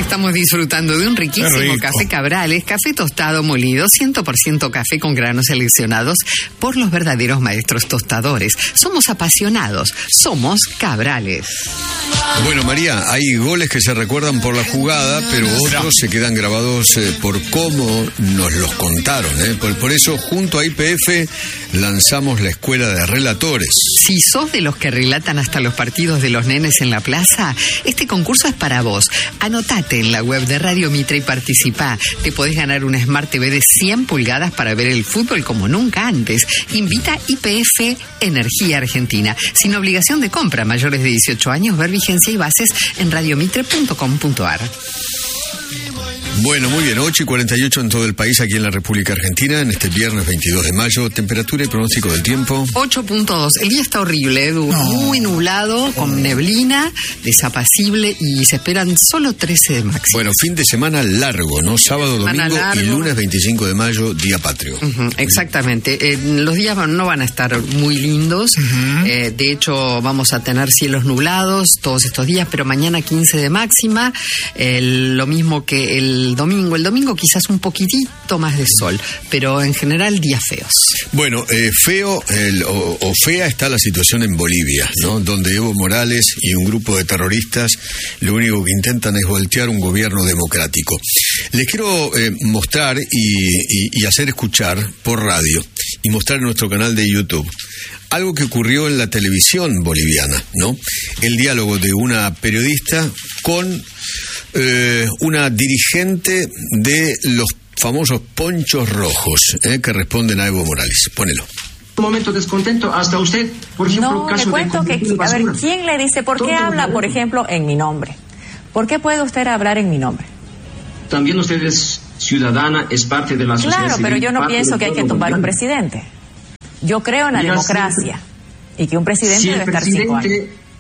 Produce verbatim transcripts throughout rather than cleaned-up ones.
estamos disfrutando de un riquísimo café Cabrales, café tostado molido, cien por ciento café con granos seleccionados por los verdaderos maestros tostadores. Somos apasionados, somos Cabrales. Bueno, María, hay goles que se recuerdan por la jugada, pero otros se quedan grabados eh, por cómo nos los contaron. Eh. Por, por eso, junto a I P F, lanzamos la Escuela de Relatores. Si sos de los que relatan hasta los partidos de los nenes en la plaza, este concurso es para vos. Anotate en la web de Radio Mitre y participá. Te podés ganar una Smart T V de cien pulgadas para ver el fútbol como nunca antes. Invita I P F Energía Argentina. Sin obligación de compra, mayores de dieciocho años, ver vigencia y bases en radiomitre punto com punto ar. Bueno, muy bien, ocho y cuarenta y ocho en todo el país, aquí en la República Argentina, en este viernes veintidós de mayo. Temperatura y pronóstico del tiempo. ocho punto dos. El día está horrible, Edu. No. Muy nublado, con neblina, desapacible, y se esperan solo trece de máxima. Bueno, fin de semana largo, ¿no? Sábado, domingo largo. Y lunes veinticinco de mayo, día patrio. Uh-huh, exactamente. Eh, los días no van a estar muy lindos. Uh-huh. Eh, de hecho, vamos a tener cielos nublados todos estos días, pero mañana quince de máxima. Eh, lo mismo que el El domingo, el domingo quizás un poquitito más de sol, pero en general días feos. Bueno, eh, feo el, o, o fea está la situación en Bolivia, ¿no? Donde Evo Morales y un grupo de terroristas lo único que intentan es voltear un gobierno democrático. Les quiero eh, mostrar y, y, y hacer escuchar por radio y mostrar en nuestro canal de YouTube algo que ocurrió en la televisión boliviana, ¿no? El diálogo de una periodista con eh, una dirigente de los famosos ponchos rojos, ¿eh? que responden a Evo Morales. Pónelo. Un momento descontento, hasta usted, por ejemplo, no, caso le cuento de que, a ver, ¿quién le dice, por qué habla, por ejemplo, en mi nombre? ¿Por qué puede usted hablar en mi nombre? También usted es ciudadana, es parte de la sociedad Claro, civil, pero yo no pienso que hay que tumbar un boliviano. presidente. Yo creo en la Mira, democracia si, y que un presidente si debe estar cinco años.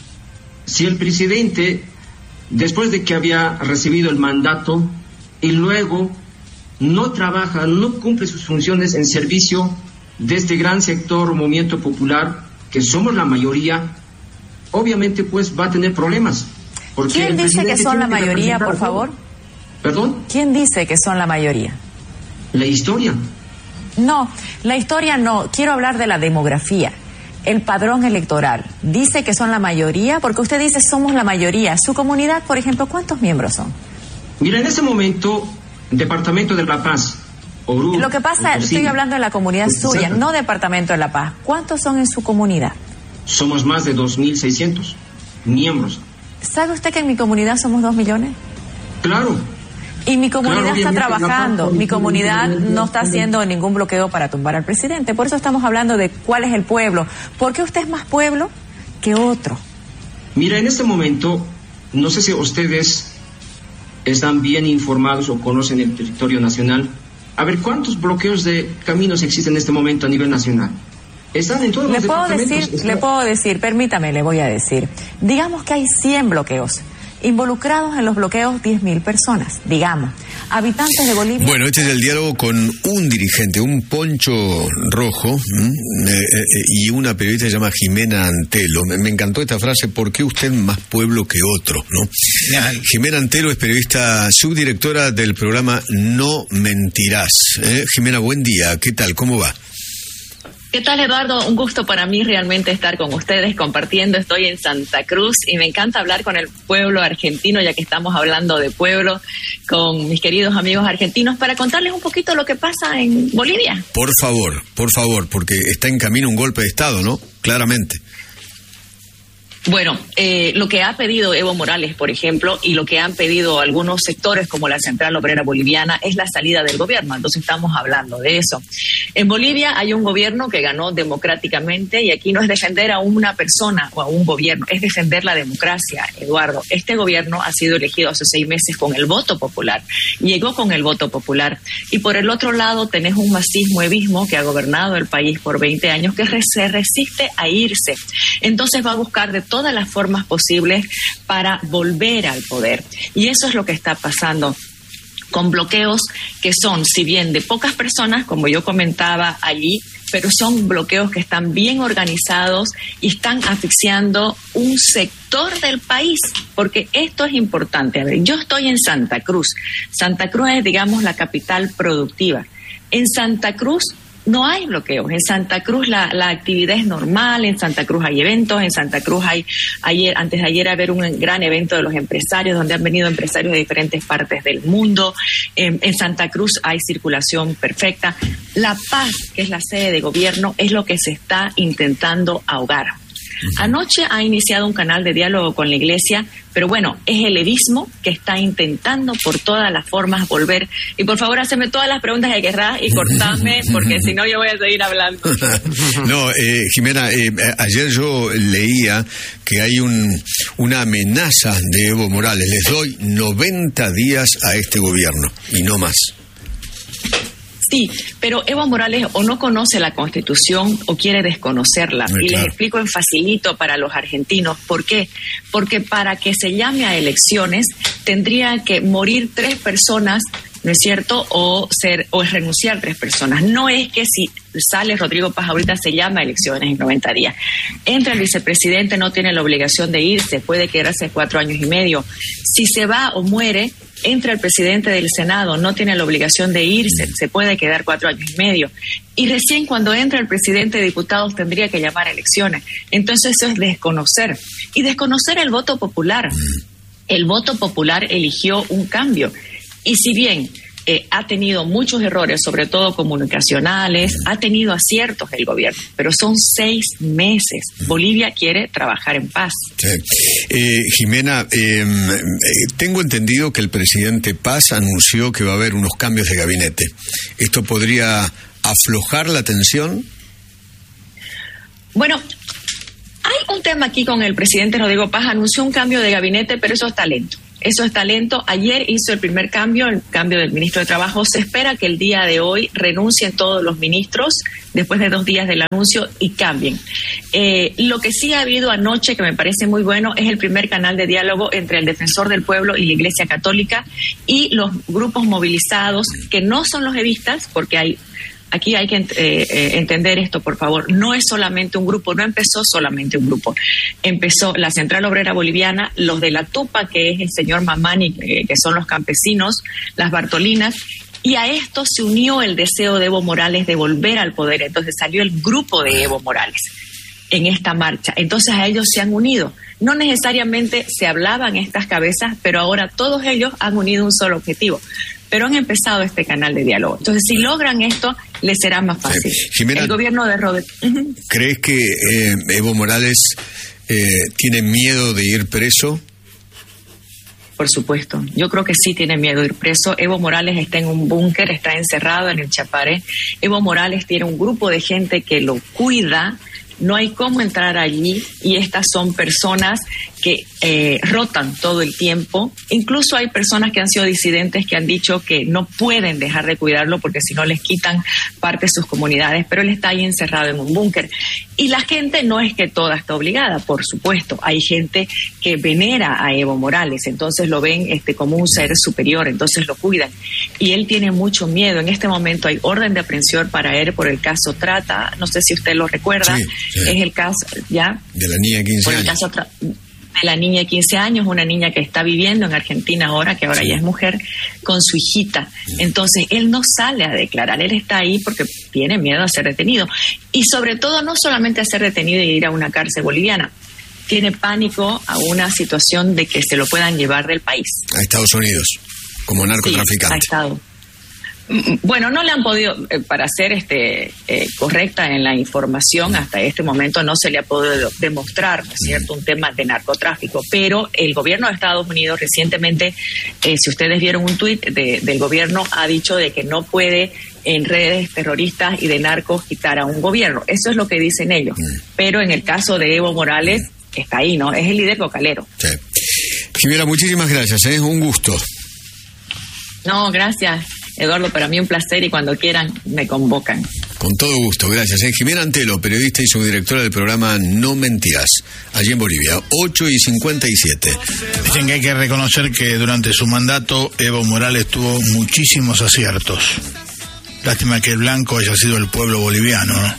Si el presidente, después de que había recibido el mandato y luego no trabaja, no cumple sus funciones en servicio de este gran sector, movimiento popular, que somos la mayoría, obviamente pues va a tener problemas. Porque ¿Quién dice que son la mayoría, por favor? ¿Perdón? ¿Quién dice que son la mayoría? La historia. No, la historia no. Quiero hablar de la demografía. El padrón electoral dice que son la mayoría, porque usted dice somos la mayoría. Su comunidad, por ejemplo, ¿cuántos miembros son? Mira, en ese momento, Departamento de La Paz, Oruro, Lo que pasa, estoy hablando de la comunidad suya, no Departamento de La Paz. ¿Cuántos son en su comunidad? Somos más de dos mil seiscientos miembros. ¿Sabe usted que en mi comunidad somos dos millones? Claro. Y mi comunidad Claro, está trabajando, no, mi comunidad no está haciendo ningún bloqueo para tumbar al presidente. Por eso estamos hablando de cuál es el pueblo. ¿Por qué usted es más pueblo que otro? Mira, en este momento, no sé si ustedes están bien informados o conocen el territorio nacional. A ver, ¿cuántos bloqueos de caminos existen en este momento a nivel nacional? Están en todos le los puedo departamentos. decir, le puedo decir, permítame, le voy a decir. Digamos que hay cien bloqueos. Involucrados en los bloqueos diez mil personas, digamos, habitantes de Bolivia. Bueno, este es el diálogo con un dirigente, un poncho rojo, eh, eh, y una periodista que se llama Jimena Antelo. Me, me encantó esta frase, ¿por qué usted más pueblo que otro? ¿No? Jimena Antelo es periodista subdirectora del programa No Mentirás. ¿eh? Jimena, buen día, ¿qué tal? ¿Cómo va? ¿Qué tal, Eduardo? Un gusto para mí realmente estar con ustedes compartiendo. Estoy en Santa Cruz y me encanta hablar con el pueblo argentino, ya que estamos hablando de pueblo, con mis queridos amigos argentinos, para contarles un poquito lo que pasa en Bolivia. Por favor, por favor, porque está en camino un golpe de Estado, ¿no? Claramente. Bueno, eh, lo que ha pedido Evo Morales, por ejemplo, y lo que han pedido algunos sectores como la Central Obrera Boliviana es la salida del gobierno. Entonces estamos hablando de eso. En Bolivia hay un gobierno que ganó democráticamente y aquí no es defender a una persona o a un gobierno, es defender la democracia, Eduardo. Este gobierno ha sido elegido hace seis meses con el voto popular. Llegó con el voto popular. Y por el otro lado tenés un masismo evismo que ha gobernado el país por veinte años que se resiste a irse. Entonces va a buscar de todas las formas posibles para volver al poder. Y eso es lo que está pasando con bloqueos que son, si bien de pocas personas, como yo comentaba allí, pero son bloqueos que están bien organizados y están asfixiando un sector del país, porque esto es importante. A ver, yo estoy en Santa Cruz. Santa Cruz es, digamos, la capital productiva. En Santa Cruz no hay bloqueos. En Santa Cruz la, la actividad es normal, en Santa Cruz hay eventos, en Santa Cruz hay, ayer, antes de ayer haber un gran evento de los empresarios, donde han venido empresarios de diferentes partes del mundo. En, en Santa Cruz hay circulación perfecta. La Paz, que es la sede de gobierno, es lo que se está intentando ahogar. Anoche ha iniciado un canal de diálogo con la iglesia, pero bueno, es el edismo que está intentando por todas las formas volver. Y por favor, haceme todas las preguntas que querrás y cortame, porque si no yo voy a seguir hablando. No, eh, Jimena, eh, ayer yo leía que hay un, una amenaza de Evo Morales. Les doy noventa días a este gobierno y no más. Sí, pero Evo Morales o no conoce la Constitución o quiere desconocerla. Muy y claro. Les explico en facilito para los argentinos. ¿Por qué? Porque para que se llame a elecciones tendría que morir tres personas, ¿no es cierto? O ser o renunciar tres personas. No es que si sale Rodrigo Paz ahorita se llama a elecciones en noventa días. Entra el vicepresidente, no tiene la obligación de irse, puede quedarse cuatro años y medio. Si se va o muere, entra el presidente del Senado, no tiene la obligación de irse, se puede quedar cuatro años y medio. Y recién cuando entra el presidente de diputados tendría que llamar a elecciones. Entonces eso es desconocer. Y desconocer el voto popular. El voto popular eligió un cambio. Y si bien eh, ha tenido muchos errores, sobre todo comunicacionales, ha tenido aciertos el gobierno, pero son seis meses. Bolivia quiere trabajar en paz. Sí. Eh, Jimena, eh, tengo entendido que el presidente Paz anunció que va a haber unos cambios de gabinete. ¿Esto podría aflojar la tensión? Bueno, hay un tema aquí con el presidente Rodrigo Paz. Anunció un cambio de gabinete, pero eso está lento. Eso está lento. Ayer hizo el primer cambio, el cambio del ministro de Trabajo. Se espera que el día de hoy renuncien todos los ministros después de dos días del anuncio y cambien. Eh, lo que sí ha habido anoche, que me parece muy bueno, es el primer canal de diálogo entre el Defensor del Pueblo y la Iglesia Católica y los grupos movilizados, que no son los evistas, porque hay... Aquí hay que eh, eh, entender esto, por favor. No es solamente un grupo, no empezó solamente un grupo. Empezó la Central Obrera Boliviana, los de la Tupa, que es el señor Mamani, eh, que son los campesinos, las Bartolinas, y a esto se unió el deseo de Evo Morales de volver al poder. Entonces salió el grupo de Evo Morales en esta marcha. Entonces a ellos se han unido. No necesariamente se hablaban estas cabezas, pero ahora todos ellos han unido un solo objetivo. Pero han empezado este canal de diálogo. Entonces, si logran esto, les será más fácil. Sí. Jimena, el gobierno de Robert... Uh-huh. ¿Crees que eh, Evo Morales eh, tiene miedo de ir preso? Por supuesto. Yo creo que sí tiene miedo de ir preso. Evo Morales está en un búnker, está encerrado en el Chapare. Evo Morales tiene un grupo de gente que lo cuida. No hay cómo entrar allí y estas son personas que eh, rotan todo el tiempo. Incluso hay personas que han sido disidentes que han dicho que no pueden dejar de cuidarlo porque si no les quitan parte de sus comunidades, pero él está ahí encerrado en un búnker. Y la gente no es que toda está obligada, por supuesto. Hay gente que venera a Evo Morales, entonces lo ven este, como un ser superior, entonces lo cuidan. Y él tiene mucho miedo. En este momento hay orden de aprehensión para él por el caso trata. No sé si usted lo recuerda. Sí. Sí. Es el caso, ¿ya? De la niña de quince Por el años. caso tra- de la niña de quince años, una niña que está viviendo en Argentina ahora, que ahora Sí. ya es mujer, con su hijita. Entonces, él no sale a declarar, él está ahí porque tiene miedo a ser detenido. Y sobre todo, no solamente a ser detenido y ir a una cárcel boliviana, tiene pánico a una situación de que se lo puedan llevar del país. A Estados Unidos, como narcotraficante. Sí, ha estado. Bueno, no le han podido, eh, para ser este, eh, correcta en la información, hasta este momento no se le ha podido demostrar, ¿no es cierto?, un tema de narcotráfico, pero el gobierno de Estados Unidos recientemente, eh, si ustedes vieron un tuit de, del gobierno, ha dicho de que no puede en redes terroristas y de narcos quitar a un gobierno. Eso es lo que dicen ellos. Pero en el caso de Evo Morales, está ahí, ¿no? Es el líder vocalero. Sí. Jimena, muchísimas gracias, es ¿eh? un gusto. No, gracias, Eduardo, para mí un placer y cuando quieran me convocan. Con todo gusto, gracias. ¿eh? Jimena Antelo, periodista y subdirectora del programa No Mentirás, allí en Bolivia, ocho y cincuenta y siete. Dicen que hay que reconocer que durante su mandato Evo Morales tuvo muchísimos aciertos. Lástima que el blanco haya sido el pueblo boliviano, ¿no?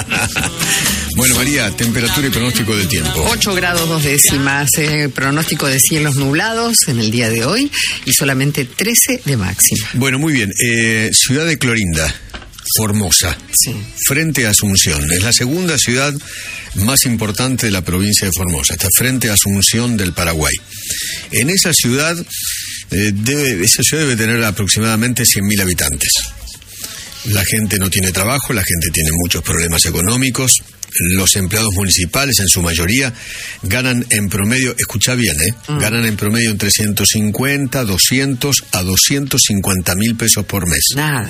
Bueno, María, temperatura y pronóstico del tiempo. ocho grados dos décimas, eh, pronóstico de cielos nublados en el día de hoy y solamente trece de máxima. Bueno, muy bien. Eh, ciudad de Clorinda, Formosa, Sí. frente a Asunción. Es la segunda ciudad más importante de la provincia de Formosa. Está frente a Asunción del Paraguay. En esa ciudad, eh, debe, esa ciudad debe tener aproximadamente cien mil habitantes. La gente no tiene trabajo, la gente tiene muchos problemas económicos. Los empleados municipales, en su mayoría, ganan en promedio, escucha bien, ¿eh? Mm. Ganan en promedio entre ciento cincuenta, doscientos a doscientos cincuenta mil pesos por mes. Nada.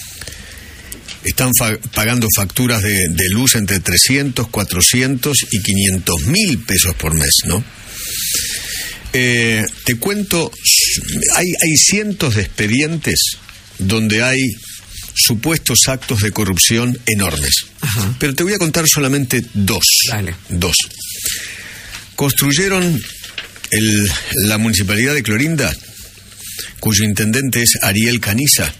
Están fa- pagando facturas de, de luz entre trescientos, cuatrocientos y quinientos mil pesos por mes, ¿no? Eh, te cuento, hay, hay cientos de expedientes donde hay supuestos actos de corrupción enormes. Ajá. Pero te voy a contar solamente dos. Dale. Dos. Construyeron el, la municipalidad de Clorinda, cuyo intendente es Ariel Caniza.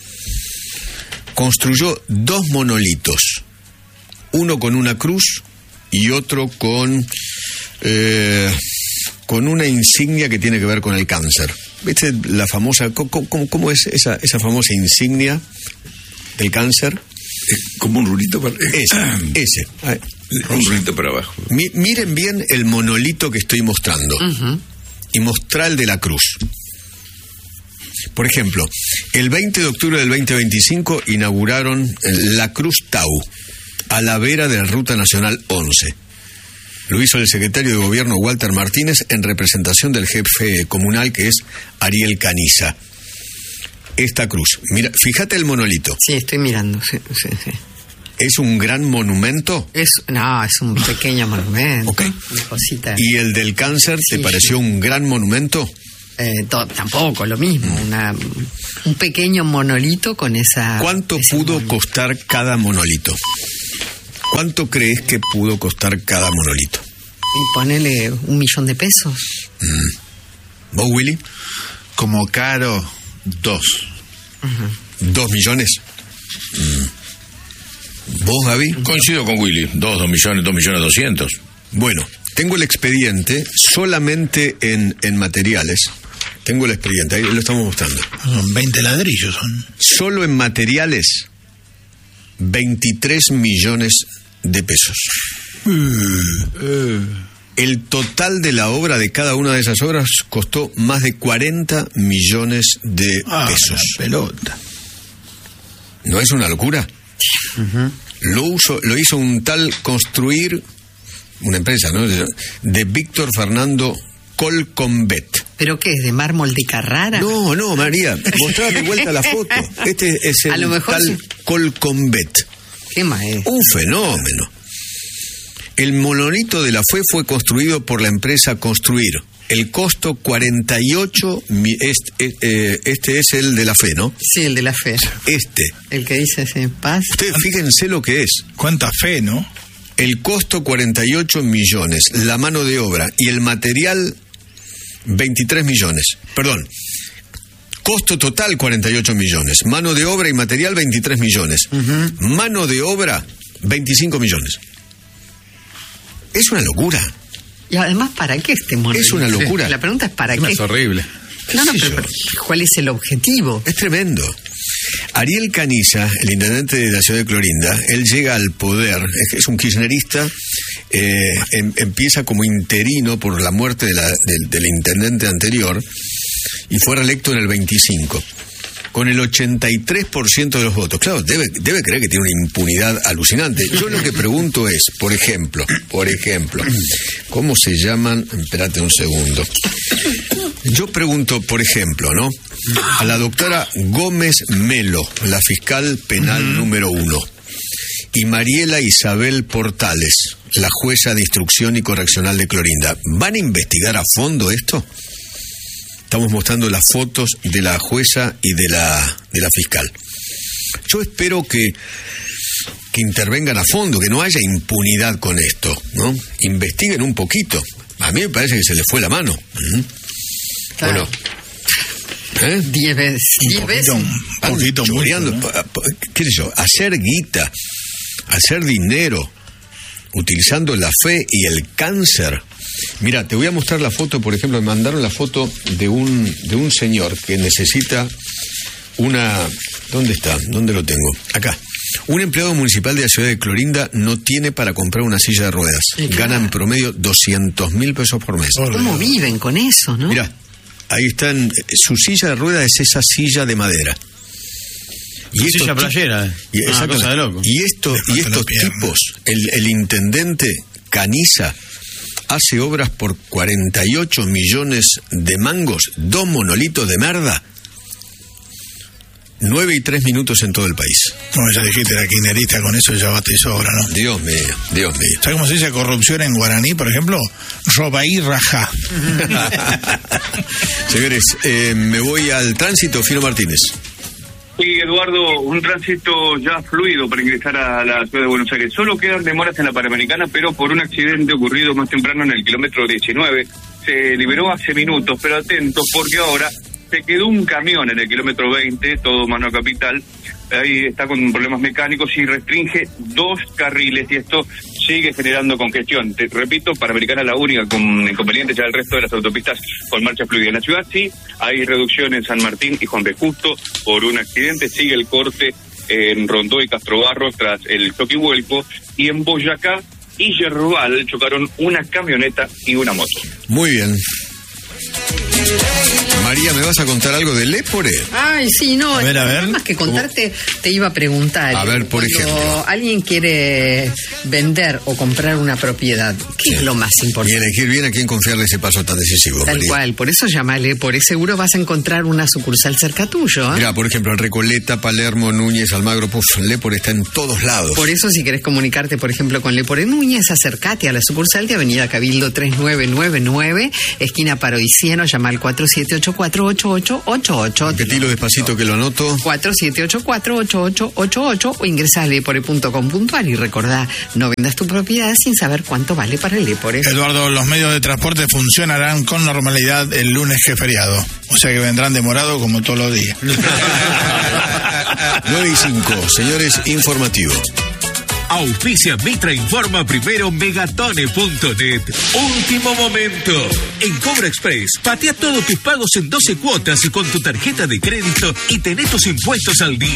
Construyó dos monolitos, uno con una cruz y otro con eh, con una insignia que tiene que ver con el cáncer. ¿Viste la famosa, cómo, cómo, cómo es esa, esa famosa insignia del cáncer? Es como un rulito para... Ese, ese. Ah, un rulito para abajo. Mi, miren bien el monolito que estoy mostrando. Uh-huh. Y mostrar el de la cruz. Por ejemplo, el veinte de octubre del veinte veinticinco inauguraron la Cruz Tau, a la vera de la Ruta Nacional once. Lo hizo el secretario de Gobierno Walter Martínez en representación del jefe comunal, que es Ariel Caniza. Esta cruz, mira, fíjate el monolito. Sí, estoy mirando, sí, sí, sí. ¿Es un gran monumento? Es, no, es un pequeño monumento. Ok. Una cosita. ¿Y el del cáncer te Sí, pareció sí. un gran monumento? Eh, to- tampoco, lo mismo. Una, un pequeño monolito con esa... ¿Cuánto ese pudo mon- costar cada monolito? ¿Cuánto crees que pudo costar cada monolito? Y ponele un millón de pesos. ¿Vos, Willy? Como caro, dos. ¿Dos millones? Mm. ¿Vos, Gaby? Coincido con Willy, dos, dos millones, dos millones doscientos. Bueno, tengo el expediente solamente en, en materiales. Tengo el expediente, ahí lo estamos mostrando. Son veinte ladrillos, son. Solo en materiales, veintitrés millones de pesos. El total de la obra, de cada una de esas obras, costó más de cuarenta millones de Ah, pesos. la pelota. ¿No es una locura? Lo, uso, lo hizo un tal Construir, una empresa, ¿no? De, de Víctor Fernando Colcombet. ¿Pero qué es? ¿De mármol de Carrara? No, no, María, mostrá de vuelta la foto. Este es el A lo mejor tal sí. Colcombet. ¿Qué más es? Un fenómeno. El monolito de la F E fue construido por la empresa Construir. El costo cuarenta y ocho... Mi, este, eh, este es el de la F E, ¿no? Sí, el de la fe. Este. El que dice sí, paz. Ustedes fíjense lo que es. Cuánta fe, ¿no? El costo cuarenta y ocho millones, la mano de obra y el material veintitrés millones. Perdón. Costo total cuarenta y ocho millones, mano de obra y material veintitrés millones. Uh-huh. Mano de obra veinticinco millones. Es una locura. Y además, ¿para qué este monolito? Es una locura. La pregunta es ¿para qué? Es horrible. No, no, Sí, pero, yo. pero ¿cuál es el objetivo? Es tremendo. Ariel Caniza, el intendente de la ciudad de Clorinda, él llega al poder, es, es un kirchnerista, eh, em, empieza como interino por la muerte de la, del, del intendente anterior y fue reelecto en el veinticinco, con el ochenta y tres por ciento de los votos. Claro, debe, debe creer que tiene una impunidad alucinante. Yo lo que pregunto es, por ejemplo, por ejemplo, ¿cómo se llaman? Espérate un segundo. Yo pregunto, por ejemplo, ¿no? A la doctora Gómez Melo, la fiscal penal uh-huh. número uno, y Mariela Isabel Portales, la jueza de instrucción y correccional de Clorinda, ¿van a investigar a fondo esto? Estamos mostrando las fotos de la jueza y de la, de la fiscal. Yo espero que, que intervengan a fondo, que no haya impunidad con esto, ¿no? Investiguen un poquito. A mí me parece que se les fue la mano. Uh-huh. Claro. Bueno, ¿Eh? Diez veces. Diez veces. Un poquito, mucho, Choreando, ¿no? pa- pa- qué sé yo, hacer guita, hacer dinero, utilizando la fe y el cáncer. Mira, te voy a mostrar la foto, por ejemplo, me mandaron la foto de un, de un señor que necesita una... ¿Dónde está? ¿Dónde lo tengo? Acá. Un empleado municipal de la ciudad de Clorinda no tiene para comprar una silla de ruedas. Sí, claro. Gana en promedio doscientos mil pesos por mes. ¿Cómo viven con eso, no? Mira, ahí están. Su silla de ruedas es esa silla de madera. Y estos silla ti- playera. Y, Una exactamente. cosa de loco. y, esto, Le y faltan estos las piernas. tipos, el, el intendente Caniza, hace obras por cuarenta y ocho millones de mangos, dos monolitos de merda, nueve y tres minutos en todo el país. Como ya dijiste, la kirchnerista con eso ya bate y sobra, ¿no? Dios mío, Dios mío. ¿Sabes cómo se dice corrupción en guaraní, por ejemplo? Robaí rajá. Señores, eh, me voy al tránsito, Fino Martínez. Sí, Eduardo, un tránsito ya fluido para ingresar a la ciudad de Buenos Aires. Solo quedan demoras en la Panamericana, pero por un accidente ocurrido más temprano en el kilómetro diecinueve. Se liberó hace minutos, pero atentos porque ahora se quedó un camión en el kilómetro veinte, todo mano a capital. Ahí está con problemas mecánicos y restringe dos carriles y esto sigue generando congestión. Te repito, Panamericana es la única con inconvenientes, ya el resto de las autopistas con marcha fluida. En la ciudad sí, hay reducción en San Martín y Juan B. Justo por un accidente, sigue el corte en Rondó y Castro Barros tras el choque y vuelco, y en Boyacá y Yerbal chocaron una camioneta y una moto. Muy bien. María, ¿me vas a contar algo de Lépore? Ay, sí, no. A ver, a ver. Nada más que contarte, te iba a preguntar. A ver, por cuando ejemplo. alguien quiere vender o comprar una propiedad, ¿qué es lo más Y importante? elegir bien a quién confiarle ese paso tan decisivo, Tal María. cual, por eso llamale, por ese seguro vas a encontrar una sucursal cerca tuyo. ¿eh? Mira, por ejemplo, en Recoleta, Palermo, Núñez, Almagro, puf, Lépore está en todos lados. Por eso, si querés comunicarte, por ejemplo, con Lepore Núñez, acércate a la sucursal de Avenida Cabildo tres nueve nueve nueve, esquina Parodicieno, llama al cuatro siete ocho cuatro ocho ocho ocho ocho. Repetilo despacito que lo anoto. cuatro siete ocho cuatro ocho ocho ocho ocho o ingresá a lepore punto com punto a r y recordá, no vendas tu propiedad sin saber cuánto vale para el Lepore. Eduardo, los medios de transporte funcionarán con normalidad el lunes que es feriado. O sea que vendrán demorados como todos los días. nueve y cinco, señores, informativo. Auspicia Mitra Informa primero megatone punto net. Último momento. En Cobra Express, patea todos tus pagos en doce cuotas y con tu tarjeta de crédito y tenés tus impuestos al día.